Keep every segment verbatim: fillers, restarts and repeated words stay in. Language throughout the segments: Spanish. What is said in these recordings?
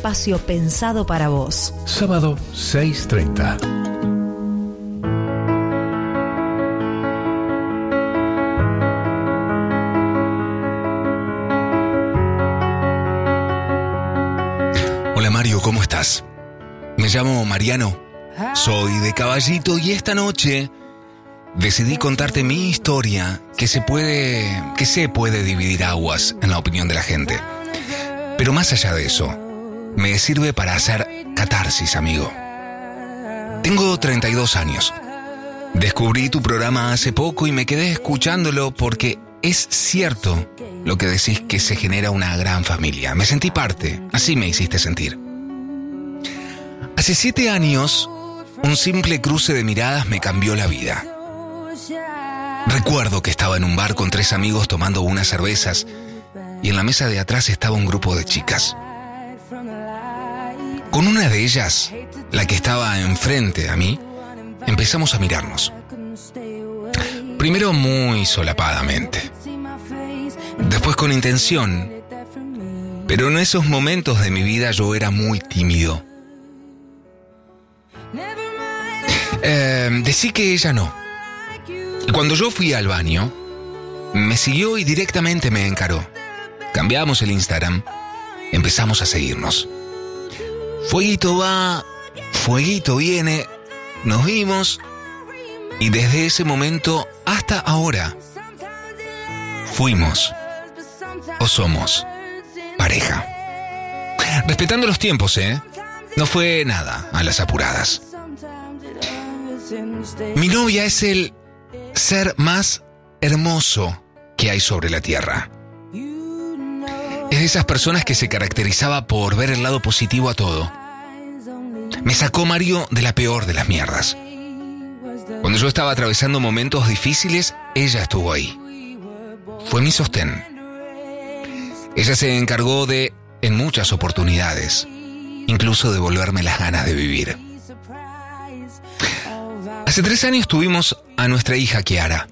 espacio pensado para vos. Sábado seis treinta. Hola Mario, ¿cómo estás? Me llamo Mariano, soy de Caballito y esta noche decidí contarte mi historia que se puede, que se puede dividir aguas en la opinión de la gente. Pero más allá de eso, me sirve para hacer catarsis, amigo. Tengo treinta y dos años. Descubrí tu programa hace poco y me quedé escuchándolo porque es cierto lo que decís, que se genera una gran familia. Me sentí parte, así me hiciste sentir. Hace siete años, un simple cruce de miradas me cambió la vida. Recuerdo que estaba en un bar con tres amigos tomando unas cervezas y en la mesa de atrás estaba un grupo de chicas. Con una de ellas, la que estaba enfrente a mí, empezamos a mirarnos. Primero muy solapadamente, después con intención, pero en esos momentos de mi vida yo era muy tímido. Eh, decí que ella no. Y cuando yo fui al baño, me siguió y directamente me encaró. Cambiamos el Instagram, empezamos a seguirnos. Fueguito va, fueguito viene, nos vimos y desde ese momento hasta ahora fuimos o somos pareja. Respetando los tiempos, ¿eh? No fue nada a las apuradas. Mi novia es el ser más hermoso que hay sobre la tierra. Es de esas personas que se caracterizaba por ver el lado positivo a todo. Me sacó, Mario, de la peor de las mierdas. Cuando yo estaba atravesando momentos difíciles, ella estuvo ahí. Fue mi sostén. Ella se encargó de, en muchas oportunidades, incluso devolverme las ganas de vivir. Hace tres años tuvimos a nuestra hija Kiara.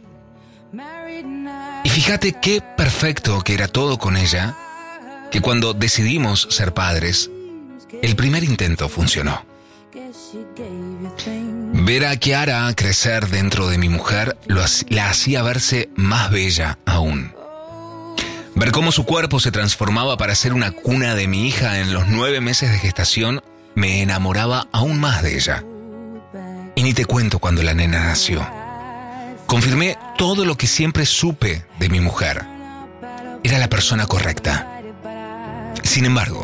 Y fíjate qué perfecto que era todo con ella, que cuando decidimos ser padres, el primer intento funcionó. Ver a Kiara crecer dentro de mi mujer lo, la hacía verse más bella aún. Ver cómo su cuerpo se transformaba para ser una cuna de mi hija en los nueve meses de gestación me enamoraba aún más de ella. Y ni te cuento cuando la nena nació. Confirmé todo lo que siempre supe de mi mujer. Era la persona correcta. Sin embargo,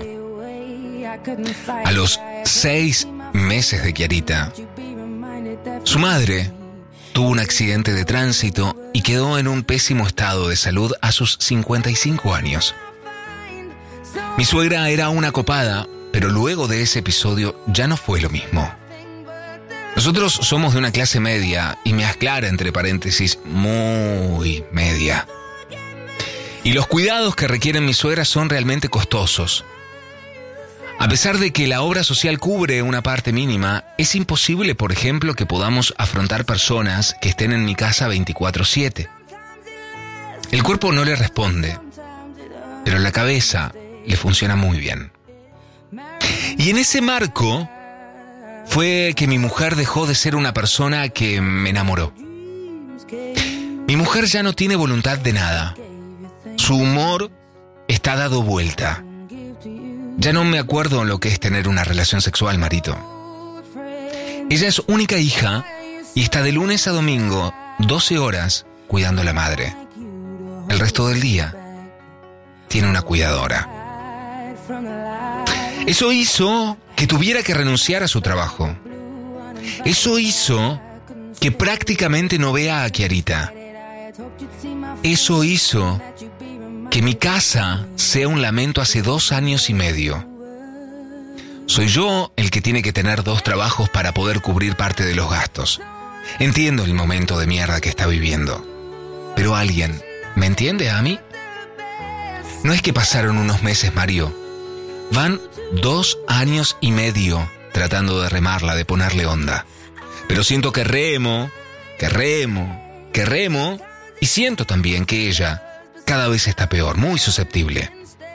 a los seis meses de Kiarita, su madre tuvo un accidente de tránsito y quedó en un pésimo estado de salud a sus cincuenta y cinco años. Mi suegra era una copada, pero luego de ese episodio ya no fue lo mismo. Nosotros somos de una clase media, y me aclara entre paréntesis, muy media. Y los cuidados que requieren mi suegra son realmente costosos. A pesar de que la obra social cubre una parte mínima, es imposible, por ejemplo, que podamos afrontar personas que estén en mi casa veinticuatro siete. El cuerpo no le responde, pero la cabeza le funciona muy bien. Y en ese marco fue que mi mujer dejó de ser una persona que me enamoró. Mi mujer ya no tiene voluntad de nada. Su humor está dado vuelta. Ya no me acuerdo lo que es tener una relación sexual, Marito. Ella es única hija y está de lunes a domingo, doce horas, cuidando a la madre. El resto del día tiene una cuidadora. Eso hizo que tuviera que renunciar a su trabajo. Eso hizo que prácticamente no vea a Kiarita. Eso hizo que mi casa sea un lamento hace dos años y medio. Soy yo el que tiene que tener dos trabajos para poder cubrir parte de los gastos. Entiendo el momento de mierda que está viviendo. Pero alguien, ¿me entiende a mí? No es que pasaron unos meses, Mario. Van dos años y medio tratando de remarla, de ponerle onda. Pero siento que remo, que remo, que remo, y siento también que ella cada vez está peor, muy susceptible.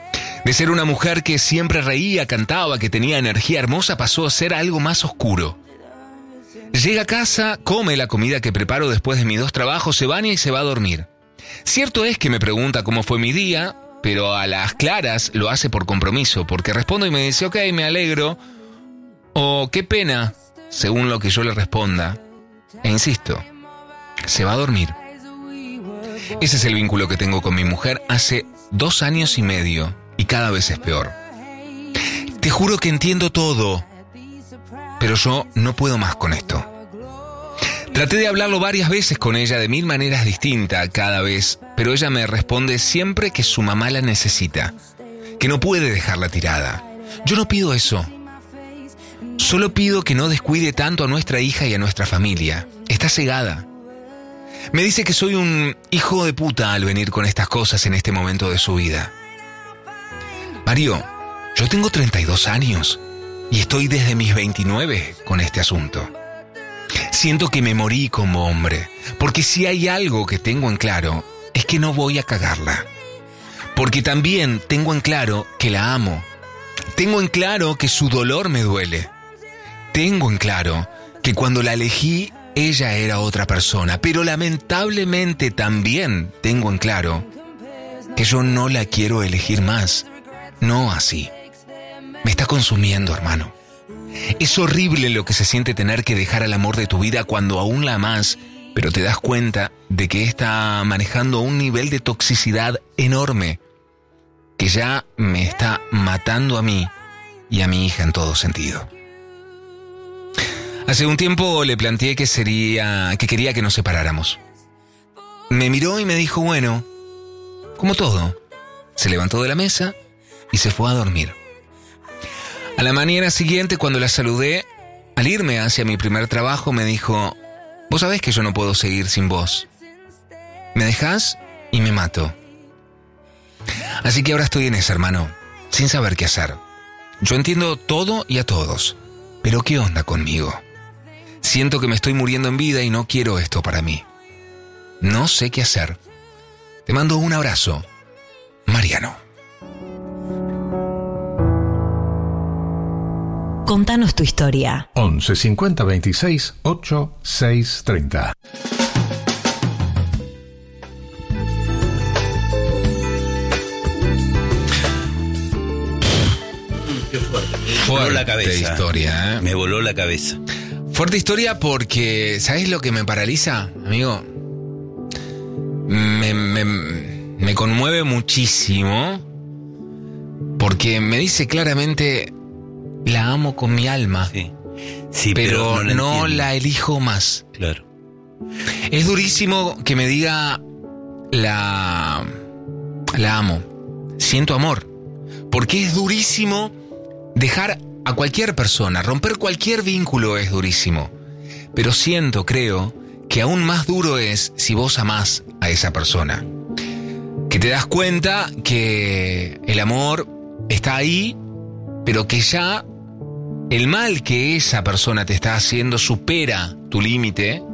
De ser una mujer que siempre reía, cantaba, que tenía energía hermosa, pasó a ser algo más oscuro. Llega a casa, come la comida que preparo después de mis dos trabajos, se baña y se va a dormir. Cierto es que me pregunta cómo fue mi día, pero a las claras lo hace por compromiso, porque respondo y me dice, ok, me alegro, o qué pena, según lo que yo le responda. E insisto, se va a dormir. Ese es el vínculo que tengo con mi mujer hace dos años y medio, y cada vez es peor. Te juro que entiendo todo, pero yo no puedo más con esto. Traté de hablarlo varias veces con ella de mil maneras distintas cada vez, pero ella me responde siempre que su mamá la necesita, que no puede dejarla tirada. Yo no pido eso. Solo pido que no descuide tanto a nuestra hija y a nuestra familia. Está cegada. Me dice que soy un hijo de puta al venir con estas cosas en este momento de su vida. Mario, yo tengo treinta y dos años y estoy desde mis veintinueve con este asunto. Siento que me morí como hombre, porque si hay algo que tengo en claro, es que no voy a cagarla. Porque también tengo en claro que la amo. Tengo en claro que su dolor me duele. Tengo en claro que cuando la elegí, ella era otra persona, pero lamentablemente también tengo en claro que yo no la quiero elegir más. No así. Me está consumiendo, hermano. Es horrible lo que se siente tener que dejar al amor de tu vida cuando aún la amás, pero te das cuenta de que está manejando un nivel de toxicidad enorme que ya me está matando a mí y a mi hija en todo sentido. Hace un tiempo le planteé que sería, que quería que nos separáramos. Me miró y me dijo, bueno, como todo. Se levantó de la mesa y se fue a dormir. A la mañana siguiente, cuando la saludé, al irme hacia mi primer trabajo, me dijo, vos sabés que yo no puedo seguir sin vos. Me dejás y me mato. Así que ahora estoy en esa, hermano, sin saber qué hacer. Yo entiendo todo y a todos, pero ¿qué onda conmigo? Siento que me estoy muriendo en vida y no quiero esto para mí. No sé qué hacer. Te mando un abrazo, Mariano. Contanos tu historia. once cincuenta veintiséis ocho seis treinta. Qué fuerte. Me voló la cabeza. Historia, ¿eh? Me voló la cabeza. Fuerte historia porque, ¿sabes lo que me paraliza, amigo? Me, me, me conmueve muchísimo porque me dice claramente, la amo con mi alma, Sí, sí pero, pero no, la, no la elijo más. Claro. Es durísimo que me diga, la, la amo, siento amor, porque es durísimo dejar a cualquier persona, romper cualquier vínculo es durísimo. Pero siento, creo, que aún más duro es si vos amás a esa persona. Que te das cuenta que el amor está ahí, pero que ya el mal que esa persona te está haciendo supera tu límite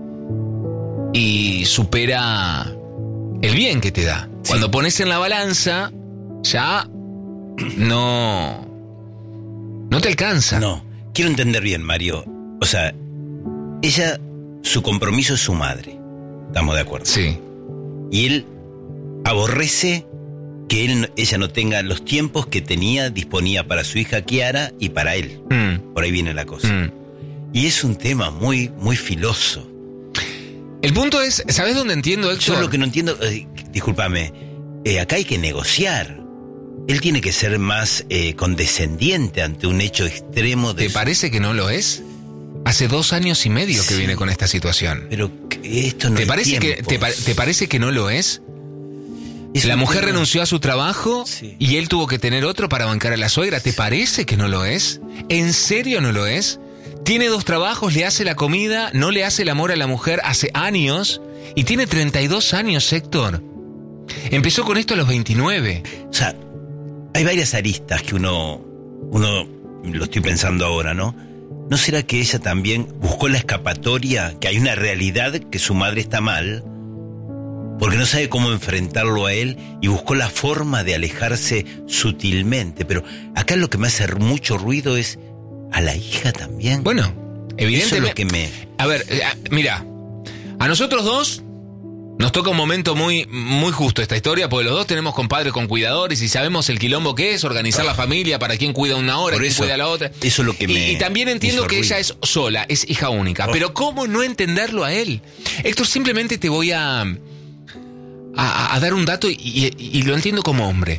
y supera el bien que te da. Sí. Cuando pones en la balanza, ya no... No te alcanza. No, quiero entender bien, Mario. O sea, ella, su compromiso es su madre. ¿Estamos de acuerdo? Sí. Y él aborrece que él, ella no tenga los tiempos que tenía, disponía para su hija Kiara y para él. Mm. Por ahí viene la cosa. Mm. Y es un tema muy, muy filoso. El punto es, ¿sabes dónde entiendo, Héctor? Yo lo que no entiendo, eh, discúlpame, eh, acá hay que negociar. Él tiene que ser más eh, condescendiente ante un hecho extremo de... ¿Te su... parece que no lo es? Hace dos años y medio sí, que viene con esta situación. Pero esto no ¿Te es parece tiempo. que te, ¿Te parece que no lo es? es La mujer tema. renunció a su trabajo sí. y él tuvo que tener otro para bancar a la suegra. ¿Te parece que no lo es? ¿En serio no lo es? Tiene dos trabajos, le hace la comida, no le hace el amor a la mujer hace años y tiene treinta y dos años, Héctor. Empezó con esto a los veintinueve. O sea... Hay varias aristas que uno, uno, lo estoy pensando ahora, ¿no? ¿No será que ella también buscó la escapatoria, que hay una realidad que su madre está mal, porque no sabe cómo enfrentarlo a él y buscó la forma de alejarse sutilmente. Pero acá lo que me hace mucho ruido es a la hija también. Bueno, evidentemente. Eso es lo que me... A ver, mira, a nosotros dos nos toca un momento muy, muy justo esta historia, porque los dos tenemos compadres con cuidadores y sabemos el quilombo que es organizar ah. la familia, para quién cuida una hora, quién cuida la otra. Eso es lo que me... Y, y también entiendo que ella es sola, es hija única. Oh. Pero ¿cómo no entenderlo a él? Héctor, simplemente te voy a, a, a dar un dato y, y, y lo entiendo como hombre.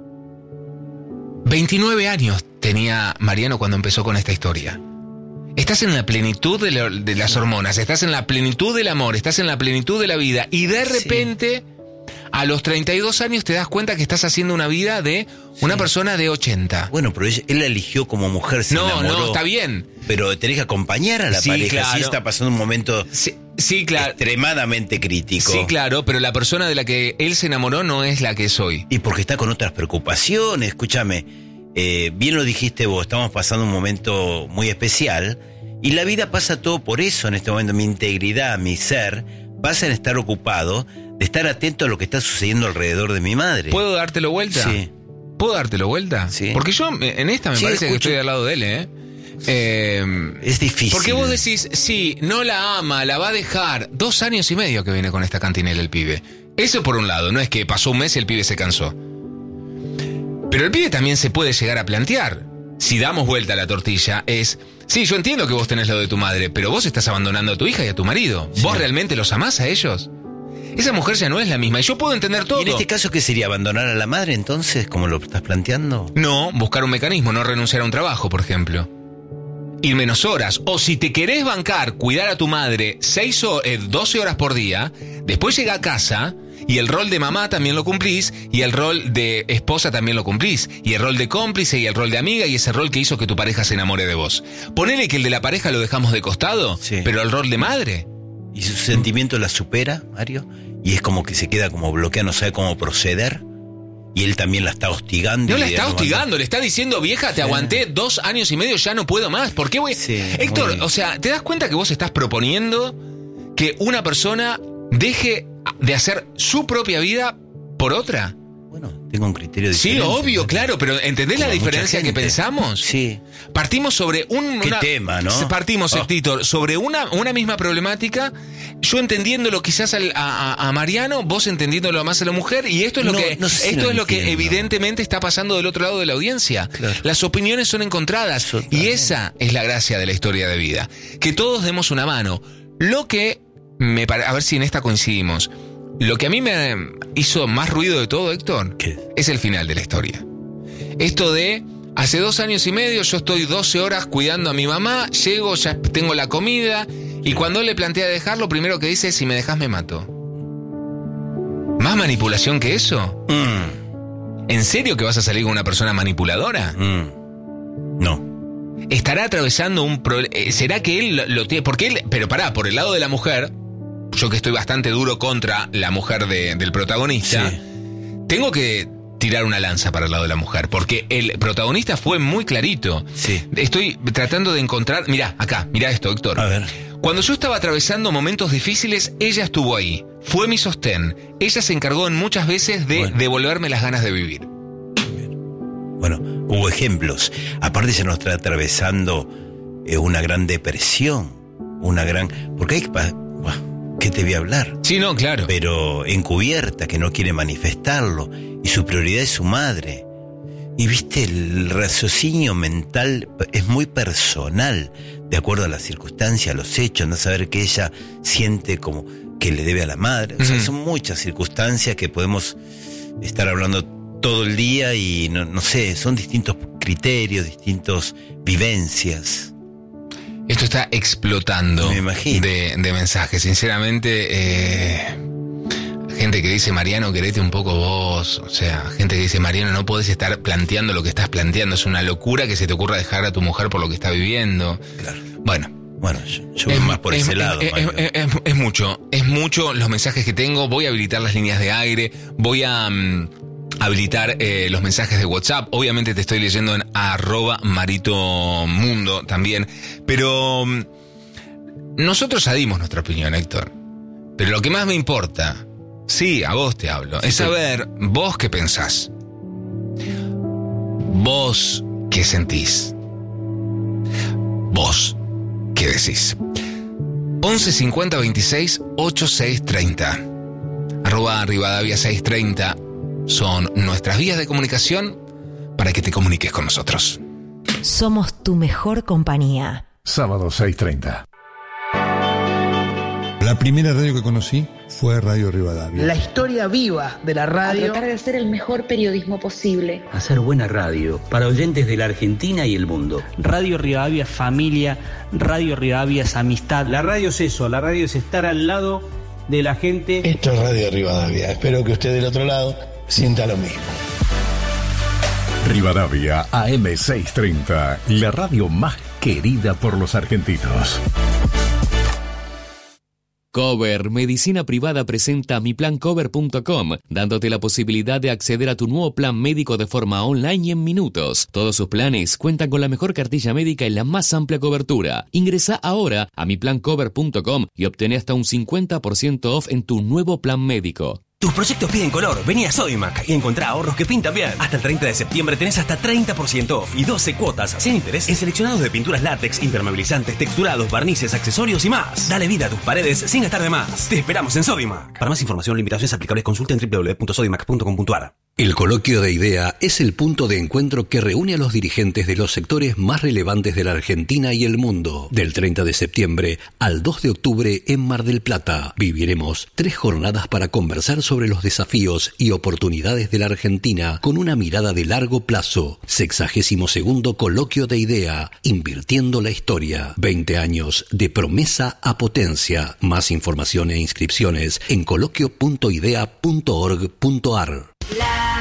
veintinueve años tenía Mariano cuando empezó con esta historia. Estás en la plenitud de, la, de las hormonas, estás en la plenitud del amor, estás en la plenitud de la vida y de repente sí. a los treinta y dos años te das cuenta que estás haciendo una vida de una sí. persona de ochenta. Bueno, pero ella, él la eligió como mujer, se no, enamoró. No, está bien. Pero tenés que acompañar a la sí, pareja, claro. sí está pasando un momento sí, sí, claro. extremadamente crítico. Sí, claro, pero la persona de la que él se enamoró no es la que soy. Y porque está con otras preocupaciones, escúchame. Eh, bien lo dijiste vos, estamos pasando un momento muy especial y la vida pasa todo por eso en este momento. Mi integridad, mi ser, pasa en estar ocupado, de estar atento a lo que está sucediendo alrededor de mi madre. ¿Puedo dártelo vuelta? Sí. ¿Puedo dártelo vuelta? Sí. Porque yo en esta me sí, parece escucho. que estoy al lado de él, ¿eh? Eh, es difícil. Porque vos decís, sí, no la ama, la va a dejar. Dos años y medio que viene con esta cantinela el pibe. Eso por un lado, no es que pasó un mes y el pibe se cansó. Pero el pibe también se puede llegar a plantear, si damos vuelta a la tortilla, es... Sí, yo entiendo que vos tenés lo de tu madre, pero vos estás abandonando a tu hija y a tu marido. Sí. ¿Vos realmente los amás a ellos? Esa mujer ya no es la misma, y yo puedo entender todo. ¿Y en este caso qué sería? ¿Abandonar a la madre entonces, como lo estás planteando? No, buscar un mecanismo, no renunciar a un trabajo, por ejemplo. Ir menos horas, o si te querés bancar, cuidar a tu madre seis o eh, doce horas por día, después llega a casa... Y el rol de mamá también lo cumplís, y el rol de esposa también lo cumplís, y el rol de cómplice, y el rol de amiga, y ese rol que hizo que tu pareja se enamore de vos. Ponele que el de la pareja lo dejamos de costado, sí. pero el rol de madre... ¿Y su sentimiento la supera, Mario? Y es como que se queda como bloqueado, no sabe cómo proceder, y él también la está hostigando. No la está hostigando, le está diciendo, vieja, te sí. aguanté dos años y medio, ya no puedo más. ¿Por qué voy...? Sí, Héctor, muy... o sea, ¿te das cuenta que vos estás proponiendo que una persona deje... de hacer su propia vida por otra? Bueno, tengo un criterio diferente. Sí, obvio, ¿no? Claro, pero ¿entendés Como la diferencia que pensamos? Sí. Partimos sobre un... ¿Qué una, tema, no? Partimos, oh. Héctor, sobre una, una misma problemática, yo entendiéndolo quizás al, a, a Mariano, vos entendiéndolo más a la mujer, y esto es lo no, que no sé si esto no es lo entiendo. que evidentemente está pasando del otro lado de la audiencia. Claro. Las opiniones son encontradas, Totalmente. y esa es la gracia de la historia de vida. Que todos demos una mano. Lo que me pare... A ver si en esta coincidimos. Lo que a mí me hizo más ruido de todo, Héctor, ¿Qué? es el final de la historia. Esto de, hace dos años y medio yo estoy doce horas cuidando a mi mamá, llego, ya tengo la comida, y cuando él le plantea dejar, lo primero que dice es, si me dejas me mato. ¿Más manipulación que eso? Mm. ¿En serio que vas a salir con una persona manipuladora? Mm. No. ¿Estará atravesando un problema? ¿Será que él lo, lo tiene? Porque él, pero pará, por el lado de la mujer... Yo que estoy bastante duro contra la mujer de, del protagonista, sí. tengo que tirar una lanza para el lado de la mujer, porque el protagonista fue muy clarito. Sí. Estoy tratando de encontrar... Mirá, acá, mirá esto, Héctor. A ver. Cuando yo estaba atravesando momentos difíciles, ella estuvo ahí. Fue mi sostén. Ella se encargó en muchas veces de bueno. devolverme las ganas de vivir. Bueno, hubo ejemplos. Aparte se nos está atravesando eh, una gran depresión, una gran... Porque hay que... ¿Qué te voy a hablar? Sí, no, claro. Pero encubierta, que no quiere manifestarlo. Y su prioridad es su madre. Y viste, el raciocinio mental es muy personal, de acuerdo a las circunstancias, a los hechos, no saber que ella siente como que le debe a la madre. O sea, uh-huh. son muchas circunstancias que podemos estar hablando todo el día y no, no sé, son distintos criterios, distintas vivencias. Esto está explotando de, de mensajes. Sinceramente, eh, gente que dice, Mariano, querete un poco vos. O sea, gente que dice, Mariano, no podés estar planteando lo que estás planteando. Es una locura que se te ocurra dejar a tu mujer por lo que está viviendo. Claro. Bueno. Bueno, yo, yo voy más por es, ese es, lado. Es, es, es, es mucho, es mucho los mensajes que tengo. Voy a habilitar las líneas de aire. Voy a... Um, habilitar eh, los mensajes de WhatsApp. Obviamente te estoy leyendo en arroba maritomundo también. Pero nosotros ya dimos nuestra opinión, Héctor. Pero lo que más me importa Sí, a vos te hablo. Es saber vos qué pensás. Vos qué sentís. Vos qué decís. once cincuenta veintiséis ochenta y seis treinta. Arroba Rivadavia seiscientos treinta son nuestras vías de comunicación para que te comuniques con nosotros. Somos tu mejor compañía. Sábado seis treinta. La primera radio que conocí fue Radio Rivadavia. La historia viva de la radio. A tratar de hacer el mejor periodismo posible. Hacer buena radio para oyentes de la Argentina y el mundo. Radio Rivadavia es familia, Radio Rivadavia es amistad. La radio es eso, la radio es estar al lado de la gente. Esto es Radio Rivadavia. Espero que usted del otro lado sienta lo mismo. Rivadavia A M seiscientos treinta, la radio más querida por los argentinos. Cover Medicina Privada presenta mi plan cover punto com, dándote la posibilidad de acceder a tu nuevo plan médico de forma online y en minutos. Todos sus planes cuentan con la mejor cartilla médica y la más amplia cobertura. Ingresa ahora a mi plan cover punto com y obtén hasta un cincuenta por ciento off en tu nuevo plan médico. Tus proyectos piden color, vení a Sodimac y encontrá ahorros que pintan bien. Hasta el treinta de septiembre tenés hasta treinta por ciento off y doce cuotas sin interés en seleccionados de pinturas látex, impermeabilizantes, texturados, barnices, accesorios y más. Dale vida a tus paredes sin gastar de más. Te esperamos en Sodimac. Para más información, limitaciones aplicables, consulta en doble u doble u doble u punto sodimac punto com punto a r. El Coloquio de IDEA es el punto de encuentro que reúne a los dirigentes de los sectores más relevantes de la Argentina y el mundo. Del treinta de septiembre al dos de octubre en Mar del Plata, viviremos tres jornadas para conversar sobre los desafíos y oportunidades de la Argentina con una mirada de largo plazo. Sexagésimo segundo Coloquio de IDEA, invirtiendo la historia. veinte años de promesa a potencia. Más información e inscripciones en coloquio punto idea punto org punto a r. La